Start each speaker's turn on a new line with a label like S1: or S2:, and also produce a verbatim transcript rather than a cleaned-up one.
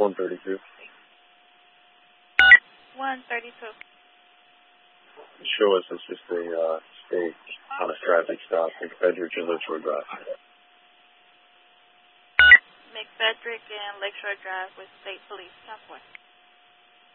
S1: one thirty-two.
S2: one thirty-two.
S1: Show us it's just a uh, state on a traffic stop, McFedrick and Lakeshore Drive.
S2: McFedrick and Lakeshore Drive with State Police. Southwest.